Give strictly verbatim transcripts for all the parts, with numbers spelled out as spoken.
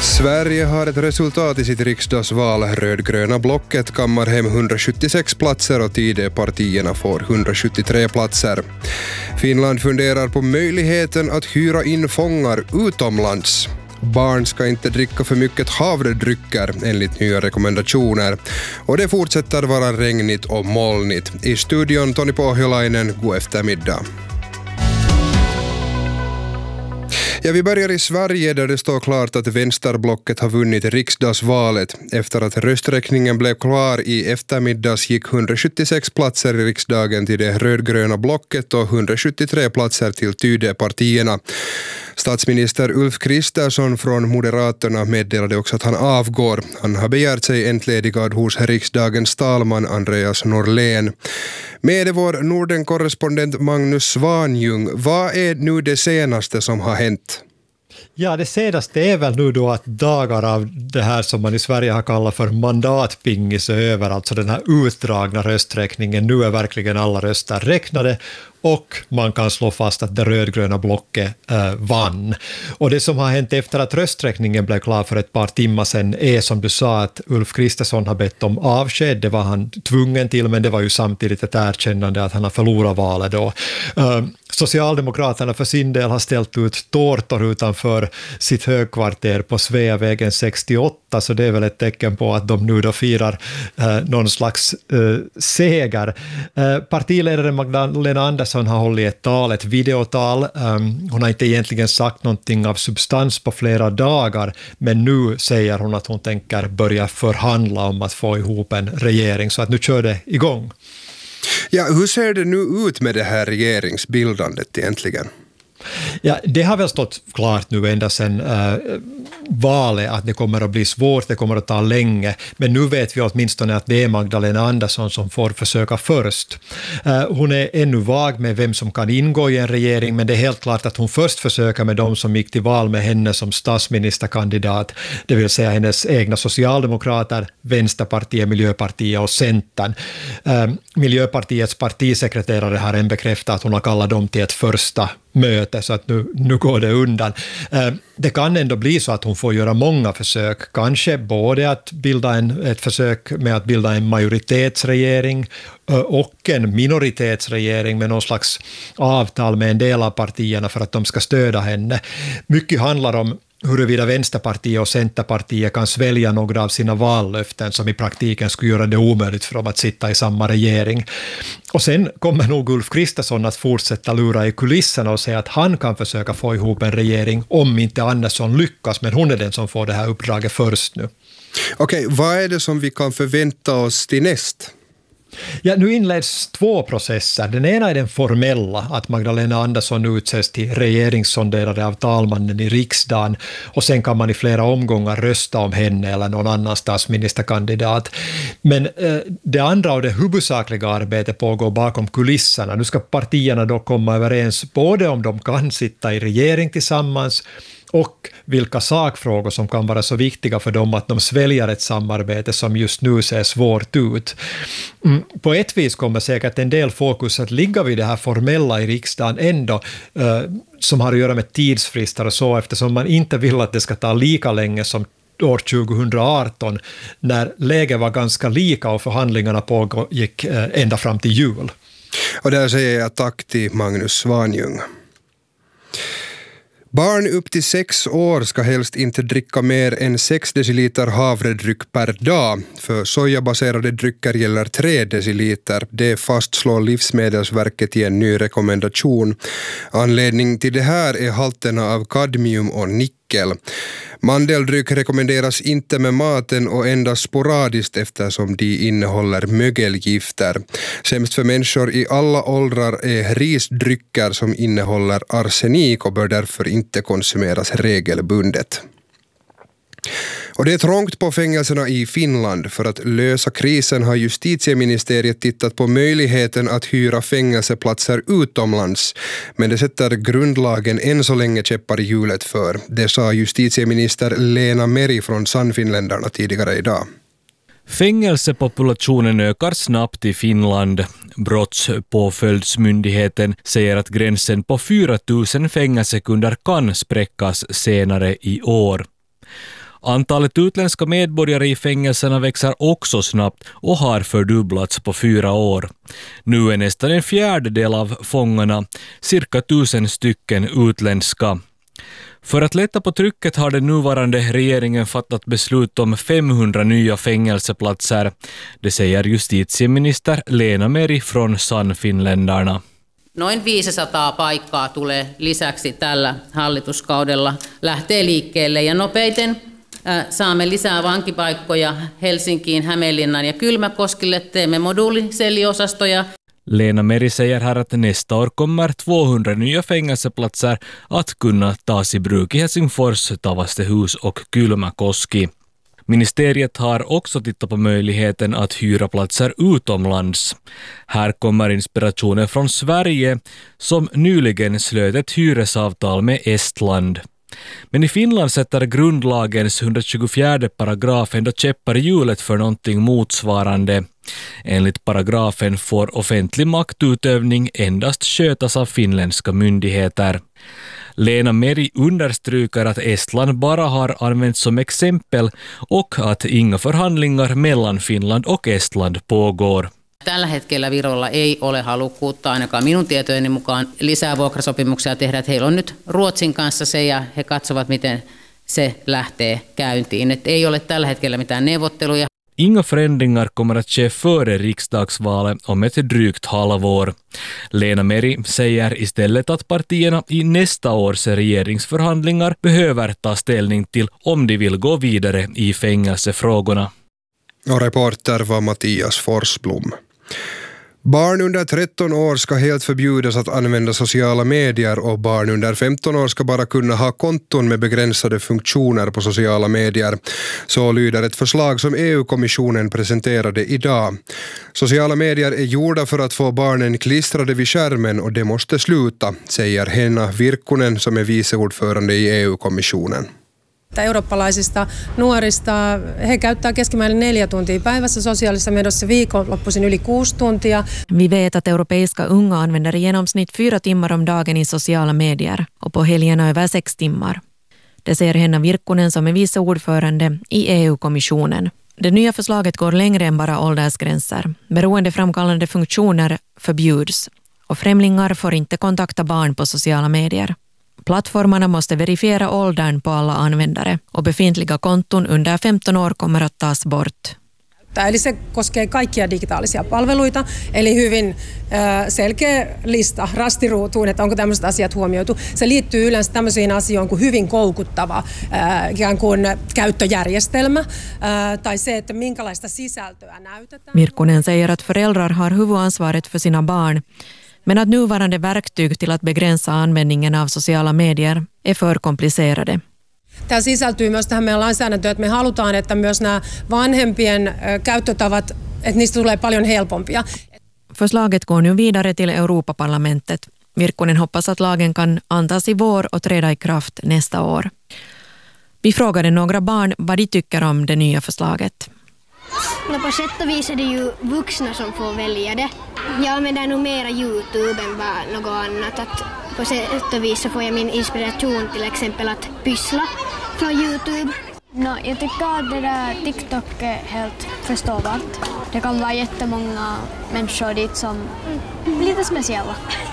Sverige har ett resultat i sitt riksdagsval. Rödgröna blocket kammar hem hundrasjuttiosex platser och Tidöpartierna får hundrasjuttiotre platser. Finland funderar på möjligheten att hyra in fångar utomlands. Barn ska inte dricka för mycket havredrycker enligt nya rekommendationer. Och det fortsätter vara regnigt och molnigt. I studion Toni Pohjolainen, god eftermiddag. Ja, vi börjar i Sverige där det står klart att vänsterblocket har vunnit riksdagsvalet. Efter att rösträkningen blev klar i eftermiddags gick hundrasjuttiosex platser i riksdagen till det rödgröna blocket och hundrasjuttiotre platser till Tidöpartierna. Statsminister Ulf Kristersson från Moderaterna meddelade också att han avgår. Han har begärt sig entledigad hos riksdagens talman Andreas Norlén. Med vår Norden-korrespondent Magnus Svanjung, vad är nu det senaste som har hänt? Ja, det senaste är väl nu då att dagar av det här som man i Sverige har kallat för mandatpingis är över, alltså den här utdragna rösträkningen. Nu är verkligen alla röster räknade och man kan slå fast att det rödgröna blocket eh, vann. Och det som har hänt efter att rösträkningen blev klar för ett par timmar sedan är, som du sa, att Ulf Kristersson har bett om avsked. Det var han tvungen till, men det var ju samtidigt ett erkännande att han har förlorat valet då. Eh, Socialdemokraterna för sin del har ställt ut tårtor utanför sitt högkvarter på Sveavägen sextioåtta, så det är väl ett tecken på att de nu då firar eh, någon slags eh, seger. Eh, partiledaren Magdalena Andersson har hållit ett tal, ett videotal. Um, hon har inte egentligen sagt någonting av substans på flera dagar, men nu säger hon att hon tänker börja förhandla om att få ihop en regering, så att nu kör det igång. Ja, hur ser det nu ut med det här regeringsbildandet egentligen? Ja, det har väl stått klart nu ända sedan äh, valet att det kommer att bli svårt, det kommer att ta länge, men nu vet vi åtminstone att det är Magdalena Andersson som får försöka först. Äh, hon är ännu vag med vem som kan ingå i en regering, men det är helt klart att hon först försöker med de som gick till val med henne som statsministerkandidat, det vill säga hennes egna socialdemokrater, Vänsterpartiet, Miljöpartiet och Centern. Äh, Miljöpartiets partisekreterare har än bekräftat att hon har kallat dem till ett första möte, så att nu, nu går det undan. Eh, det kan ändå bli så att hon får göra många försök, kanske både att bilda en, ett försök med att bilda en majoritetsregering eh, och en minoritetsregering med någon slags avtal med en del av partierna för att de ska stödja henne. Mycket handlar om huruvida Vänsterpartiet och Centerpartiet kan svälja några av sina vallöften som i praktiken skulle göra det omöjligt för dem att sitta i samma regering. Och sen kommer nog Ulf Kristersson att fortsätta lura i kulisserna och säga att han kan försöka få ihop en regering om inte Andersson lyckas, men hon är den som får det här uppdraget först nu. Okej, vad är det som vi kan förvänta oss till näst? Ja, nu inleds två processer. Den ena är den formella, att Magdalena Andersson utses till regeringssonderare av talmannen i riksdagen, och sen kan man i flera omgångar rösta om henne eller någon annan statsministerkandidat. Men eh, det andra och det huvudsakliga arbetet pågår bakom kulisserna. Nu ska partierna då komma överens både om de kan sitta i regering tillsammans och vilka sakfrågor som kan vara så viktiga för dem att de sväljer ett samarbete som just nu ser svårt ut. Mm, på ett vis kommer säkert en del fokus att ligga vid det här formella i riksdagen ändå, eh, som har att göra med tidsfrister och så, eftersom man inte vill att det ska ta lika länge som år tjugoarton när läget var ganska lika och förhandlingarna pågick eh, ända fram till jul. Och där säger jag tack till Magnus Svanjung. Barn upp till sex år ska helst inte dricka mer än sex deciliter havredryck per dag. För sojabaserade drycker gäller tre deciliter. Det fastslår Livsmedelsverket i en ny rekommendation. Anledning till det här är halterna av kadmium och nickel. Mandeldryck rekommenderas inte med maten och endast sporadiskt eftersom de innehåller mögelgifter. Sämst för människor i alla åldrar är risdrycker som innehåller arsenik och bör därför inte konsumeras regelbundet. Och det är trångt på fängelserna i Finland. För att lösa krisen har justitieministeriet tittat på möjligheten att hyra fängelseplatser utomlands. Men det sätter grundlagen än så länge käppar i hjulet för. Det sa justitieminister Lena Meri från Sannfinländarna tidigare idag. Fängelsepopulationen ökar snabbt i Finland. Brottspåföljdsmyndigheten säger att gränsen på fyra tusen fängelsekunder kan spräckas senare i år. Antalet utländska medborgare i fängelserna växer också snabbt och har fördubblats på fyra år. Nu är nästan en fjärdedel av fångarna, cirka tusen stycken utländska. För att lätta på trycket har den nuvarande regeringen fattat beslut om femhundra nya fängelseplatser. Det säger justitieminister Leena Meri från Sannfinländarna. Noin viisisataa paikkaa tulee lisäksi tällä hallituskaudella lähtee liikkeelle ja nopeiten saamme lisää vankipaikkoja Helsinkiin, Hämeenlinnan ja Kylmäkoskille. Teemme moduuliselliosastoja. Leena Meri säger här att nästa år kommer tvåhundra nya fängelseplatser att kunna tas i bruk i Helsingfors, Tavastehus och Kylmäkoski. Ministeriet har också tittat på möjligheten att hyra platser utomlands. Här kommer inspirationen från Sverige som nyligen slöt ett hyresavtal med Estland. Men i Finland sätter grundlagens hundratjugofjärde paragraf ändå käppar i hjulet för någonting motsvarande. Enligt paragrafen får offentlig maktutövning endast skötas av finländska myndigheter. Leena Meri understryker att Estland bara har använts som exempel och att inga förhandlingar mellan Finland och Estland pågår. Tällä hetkellä Virolla ei ole halukkuutta, ainakaan minun tietojeni mukaan, lisää vuokrasopimuksia tehdä. Että heillä on nyt Ruotsin kanssa se ja he katsovat, miten se lähtee käyntiin. Että ei ole tällä hetkellä mitään neuvotteluja. Inga förändringar kommer att ske före riksdagsvalet om ett drygt halvår. Leena Meri säger istället att partierna i nästa års regeringsförhandlingar behöver ta ställning till om de vill gå vidare i fängelsefrågorna. Och reporter var Mattias Forsblom. Barn under tretton år ska helt förbjudas att använda sociala medier och barn under femton år ska bara kunna ha konton med begränsade funktioner på sociala medier. Så lyder ett förslag som E U-kommissionen presenterade idag. Sociala medier är gjorda för att få barnen klistrade vid skärmen och det måste sluta, säger Henna Virkkunen som är viceordförande i E U-kommissionen. Eurooppalaisista nuorista, he käyttää keskimäärin neljä tuntia päivässä sosiaalisessa mediossa, viikonloppuisin yli kuusi tuntia. Vi vet att europeiska unga använder i genomsnitt fyra timmar om dagen i sociala medier och på helgerna över sex timmar. Det säger Henna Virkkunen som är vice ordförande i E U-kommissionen. Det nya förslaget går längre än bara åldersgränser. Beroendeframkallande funktioner förbjuds och främlingar får inte kontakta barn på sociala medier. Plattformarna måste verifiera åldern på alla användare och befintliga konton under femton år kommer att tas bort. Eli se koskee kaikkia digitaalisia palveluita, eli hyvin selkeä lista rastiruutuun, että onko tämmöiset asiat huomioitu. Se liittyy yleensä tämmöisiin asioihin kuin hyvin koukuttava ikään kuin käyttöjärjestelmä tai se, että minkälaista sisältöä näytetään. Virkkunen säger att föräldrar har huvudansvaret för sina barn, men att nuvarande verktyg till att begränsa användningen av sociala medier är för komplicerade. Tämä sisältyy myös tähän meidän lainsäädäntöön, että me halutaan, että myös nämä vanhempien käyttötavat, että niistä tulee paljon helpompia. Förslaget går nu vidare till Europaparlamentet. Virkkunen hoppas att lagen kan antas i vår och träda i kraft nästa år. Vi frågade några barn vad de tycker om det nya förslaget. No, på sätt och vis är det ju vuxna som får välja det. Jag använder nog mera YouTube än bara något annat. Att på sätt och vis så får jag min inspiration till exempel att pyssla från YouTube. No, jag tycker att det där TikTok är helt förståbart. Det kan vara jättemånga människor dit som är lite speciella.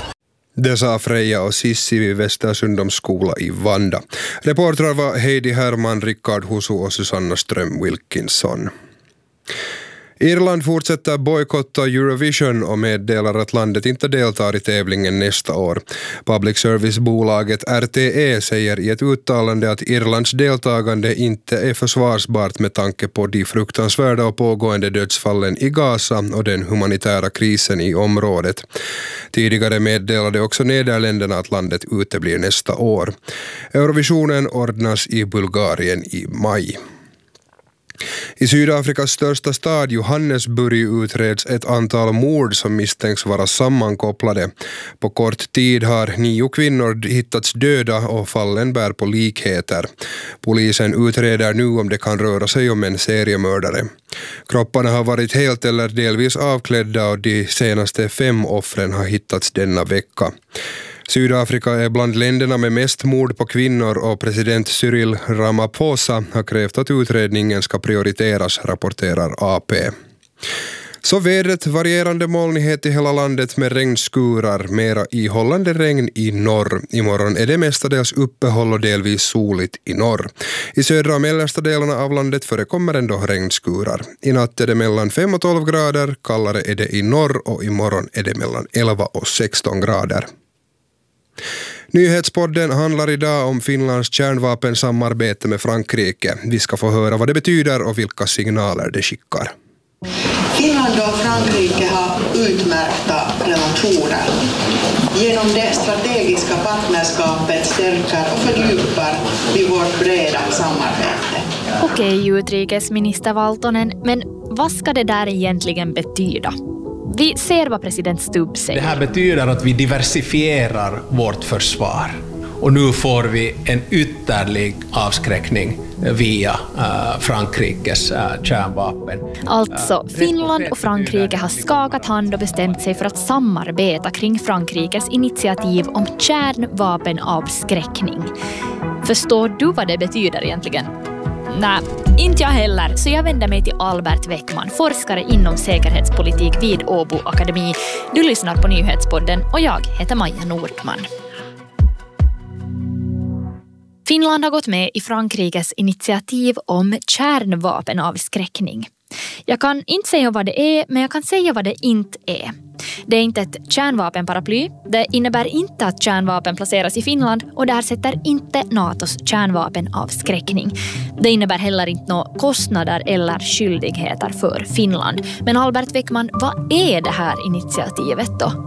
Det sa Freja och Sissi vid Västersundums skola i Vanda. Reportrar var Heidi Herman, Rickard Husu och Susanna Ström-Wilkinson. Irland fortsätter bojkotta Eurovision och meddelar att landet inte deltar i tävlingen nästa år. Public service-bolaget R T E säger i ett uttalande att Irlands deltagande inte är försvarsbart med tanke på de fruktansvärda och pågående dödsfallen i Gaza och den humanitära krisen i området. Tidigare meddelade också Nederländerna att landet uteblir nästa år. Eurovisionen ordnas i Bulgarien i maj. I Sydafrikas största stad Johannesburg utreds ett antal mord som misstänks vara sammankopplade. På kort tid har nio kvinnor hittats döda och fallen bär på likheter. Polisen utreder nu om det kan röra sig om en seriemördare. Kropparna har varit helt eller delvis avklädda och de senaste fem offren har hittats denna vecka. Sydafrika är bland länderna med mest mord på kvinnor och president Cyril Ramaphosa har krävt att utredningen ska prioriteras, rapporterar A P. Så vädret, varierande molnighet i hela landet med regnskurar, mera ihållande regn i norr. Imorgon är det mestadels uppehåll och delvis soligt i norr. I södra och mellersta delarna av landet förekommer ändå regnskurar. I natt är det mellan fem och tolv grader, kallare är det i norr och imorgon är det mellan elva och sexton grader. Nyhetspodden handlar idag om Finlands kärnvapensamarbete med Frankrike. Vi ska få höra vad det betyder och vilka signaler det skickar. Finland och Frankrike har utmärkta relationer. Genom det strategiska partnerskapet stärker och fördjupar vi vårt breda samarbete. Okej, utrikesminister Valtonen, men vad ska det där egentligen betyda? Vi ser vad president Stubb säger. Det här betyder att vi diversifierar vårt försvar. Och nu får vi en ytterlig avskräckning via uh, Frankrikes uh, kärnvapen. Alltså, Finland och Frankrike har skakat hand och bestämt sig för att samarbeta kring Frankrikes initiativ om kärnvapenavskräckning. Förstår du vad det betyder egentligen? Nej, inte jag heller, så jag vänder mig till Albert Weckman, forskare inom säkerhetspolitik vid Åbo Akademi. Du lyssnar på Nyhetspodden och jag heter Maja Nordman. Finland har gått med i Frankrikes initiativ om kärnvapenavskräckning. Jag kan inte säga vad det är, men jag kan säga vad det inte är. Det är inte ett kärnvapenparaply, det innebär inte att kärnvapen placeras i Finland och där sätter inte NATOs kärnvapenavskräckning. Det innebär heller inte några kostnader eller skyldigheter för Finland. Men Albert Weckman, vad är det här initiativet då?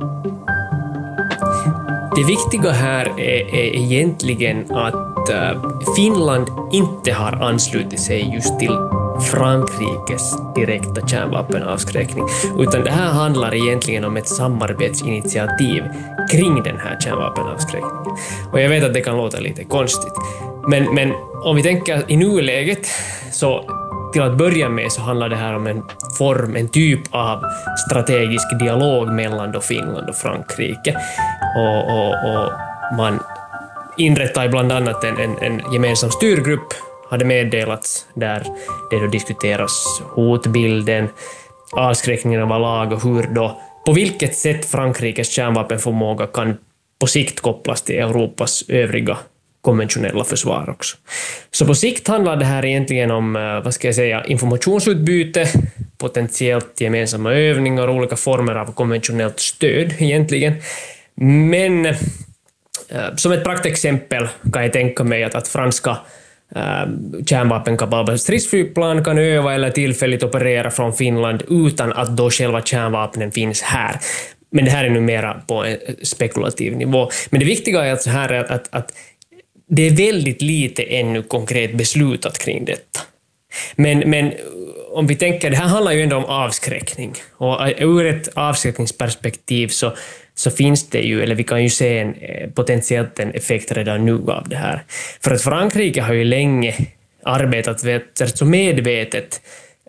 Det viktiga här är, är egentligen att uh, Finland inte har anslutit sig just till Frankrikes direkta kärnvapenavskräckning, utan det här handlar egentligen om ett samarbetsinitiativ kring den här kärnvapenavskräckningen. Och jag vet att det kan låta lite konstigt, men, men om vi tänker i nuläget så till att börja med så handlar det här om en form, en typ av strategisk dialog mellan då Finland och Frankrike. Och, och, och man inrättar bland annat en, en, en gemensam styrgrupp, hade meddelats, där det då diskuteras hotbilden, avskräckningen av lag och hur då, på vilket sätt Frankrikes kärnvapenförmåga kan på sikt kopplas till Europas övriga konventionella försvar också. Så på sikt handlar det här egentligen om, vad ska jag säga, informationsutbyte, potentiellt gemensamma övningar och olika former av konventionellt stöd egentligen. Men eh, som ett praktexempel kan jag tänka mig att, att franska eh, kärnvapenkapabla stridsflygplan kan öva eller tillfälligt operera från Finland utan att då själva kärnvapnen finns här. Men det här är nu mera på en spekulativ nivå. Men det viktiga är alltså här att, att, att det är väldigt lite ännu konkret beslutat kring detta. Men, men om vi tänker, det här handlar ju ändå om avskräckning. Och ur ett avskräckningsperspektiv så, så finns det ju, eller vi kan ju se en potentiellt en effekt redan nu av det här. För att Frankrike har ju länge arbetat rätt så medvetet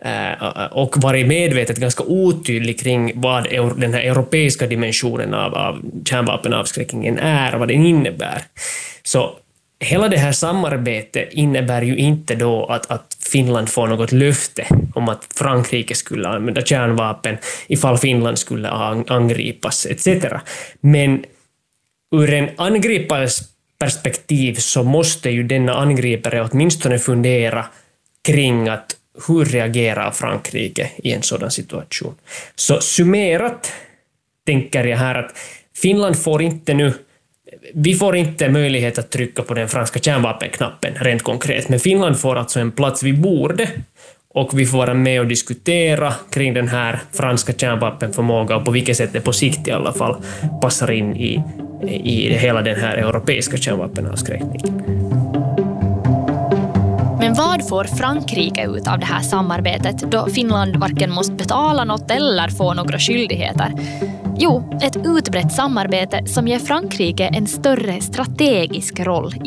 och varit medvetet ganska otydlig kring vad den här europeiska dimensionen av, av kärnvapenavskräckningen är och vad den innebär. Så hela det här samarbetet innebär ju inte då att, att Finland får något löfte om att Frankrike skulle använda kärnvapen ifall Finland skulle angripas et cetera. Men ur en angripares perspektiv så måste ju denna angripare åtminstone fundera kring att hur reagerar Frankrike i en sådan situation. Så summerat tänker jag här att Finland får inte nu Vi får inte möjlighet att trycka på den franska kärnvapenknappen rent konkret, men Finland får alltså en plats vid bordet och vi får vara med och diskutera kring den här franska kärnvapenförmåga och på vilket sätt det på sikt i alla fall passar in i, i hela den här europeiska kärnvapenavskräckningen. Men vad får Frankrike ut av det här samarbetet då Finland varken måste betala något eller få några skyldigheter? Jo, ett utbrett samarbete som ger Frankrike en större strategisk roll